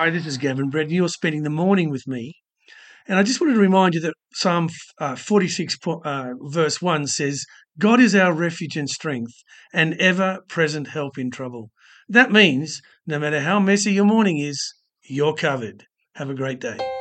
Hi, this is Gavin Brett, and you're spending the morning with me. And I just wanted to remind you that Psalm 46, verse 1 says, God is our refuge and strength, and ever present help in trouble. That means no matter how messy your morning is, you're covered. Have a great day.